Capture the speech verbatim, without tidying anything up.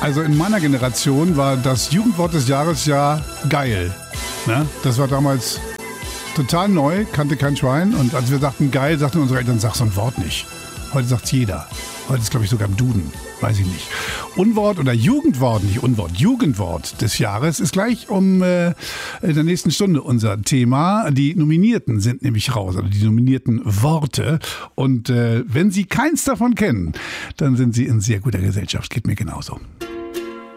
Also in meiner Generation war das Jugendwort des Jahres ja geil. Ne? Das war damals total neu, kannte kein Schwein. Und als wir sagten geil, sagten unsere Eltern, sag so ein Wort nicht. Heute sagt's jeder. Heute ist, glaube ich, sogar im Duden. Weiß ich nicht. Unwort oder Jugendwort, nicht Unwort, Jugendwort des Jahres ist gleich um äh, in der nächsten Stunde unser Thema. Die Nominierten sind nämlich raus, also die nominierten Worte. Und äh, wenn Sie keins davon kennen, dann sind Sie in sehr guter Gesellschaft. Geht mir genauso.